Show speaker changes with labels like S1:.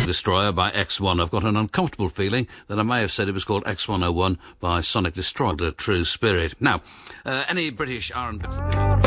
S1: Destroyer by X1. I've got an uncomfortable feeling that I may have said it was called X101 by Sonic Destroyer, the True Spirit. Now, any British R&B...